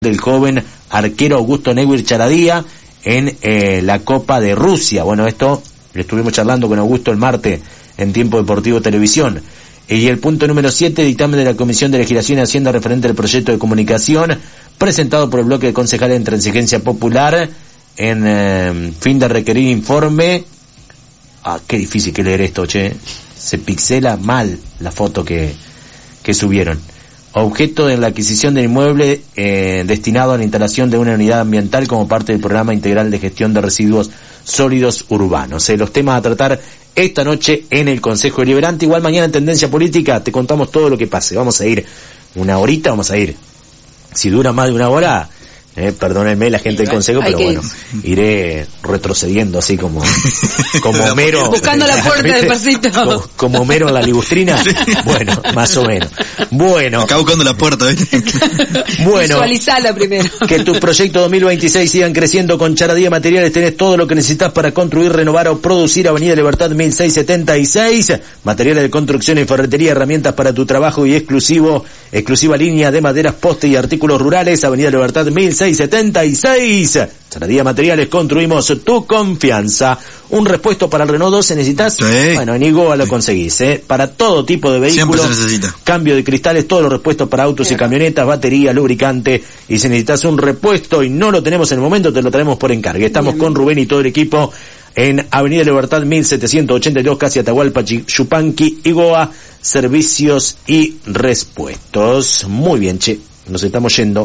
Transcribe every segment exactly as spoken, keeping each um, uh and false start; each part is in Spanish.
del joven arquero Augusto Neuwirth Charadía en eh, la Copa de Rusia. Bueno, esto lo estuvimos charlando con Augusto el martes en Tiempo Deportivo Televisión. Y el punto número siete, dictamen de la Comisión de Legislación y Hacienda referente al proyecto de comunicación presentado por el bloque de concejales de Intransigencia Popular en eh, fin de requerir informe. Ah, qué difícil que leer esto, che. Se pixela mal la foto que, que subieron. Objeto de la adquisición del inmueble eh, destinado a la instalación de una unidad ambiental como parte del programa integral de gestión de residuos sólidos urbanos. Eh, los temas a tratar esta noche en el Consejo Deliberante. Igual mañana en Tendencia Política te contamos todo lo que pase. Vamos a ir una horita, vamos a ir. Si dura más de una hora, eh, perdónenme la gente del Consejo, pero bueno, iré retrocediendo así como como Homero. Buscando la puerta despacito. Como, como Homero en la ligustrina. Bueno, más o menos. Bueno. Acá buscando la puerta, ¿viste? Bueno. Visualizala primero. Que tus proyectos dos mil veintiséis sigan creciendo con Charadía Materiales. Tenés todo lo que necesitas para construir, renovar o producir. Avenida Libertad mil seiscientos setenta y seis. Materiales de construcción y ferretería, herramientas para tu trabajo y exclusivo, exclusiva línea de maderas, poste y artículos rurales. Avenida Libertad mil seiscientos setenta y seis. Charadía Materiales, construimos tu confianza. Un repuesto para el Renault doce necesitas. Sí. Bueno, en Igoa lo conseguís, ¿eh? Para todo tipo de vehículos. Siempre se necesita. Cambio de cristales, todos los repuestos para autos Bien. y camionetas, batería, lubricante. Y si necesitas un repuesto y no lo tenemos en el momento, te lo traemos por encargue. Estamos Bien. con Rubén y todo el equipo en Avenida Libertad mil setecientos ochenta y dos, casi Atahualpa, Yupanqui, Igoa, servicios y repuestos. Muy bien, che, nos estamos yendo.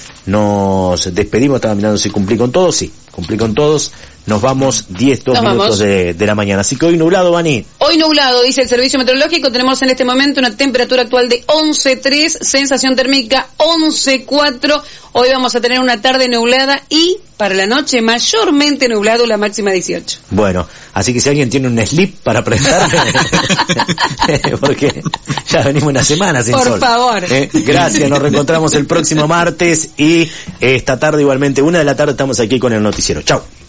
Nos despedimos, estaba mirando si cumplí con todos, sí, cumplí con todos, nos vamos diez, dos minutos de, de la mañana, así que hoy nublado, Vani. Hoy nublado, dice el Servicio Meteorológico, tenemos en este momento una temperatura actual de once punto tres, sensación térmica once punto cuatro, hoy vamos a tener una tarde nublada y para la noche mayormente nublado, la máxima dieciocho. Bueno, así que si alguien tiene un slip para prestar, porque ya venimos una semana sin Por sol. Por favor. Eh, gracias, nos reencontramos el próximo martes y esta tarde igualmente, una de la tarde estamos aquí con el noticiero. Chau.